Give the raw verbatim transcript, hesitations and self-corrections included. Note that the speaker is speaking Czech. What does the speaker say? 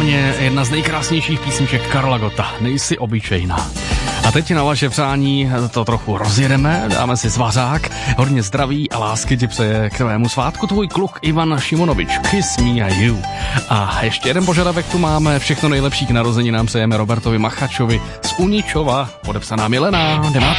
mě jedna z nejkrásnějších písniček Karla Gotta, Nejsi obyčejná. A teď na vaše přání to trochu rozjedeme, dáme si svařák, hodně zdraví a lásky ti přeje k tvému svátku tvůj kluk Ivan Šimonovič, Kiss Me a You. A ještě jeden požadavek tu máme, všechno nejlepší k narozeninám přejeme Robertovi Machačovi z Uničova, podepsaná Milena.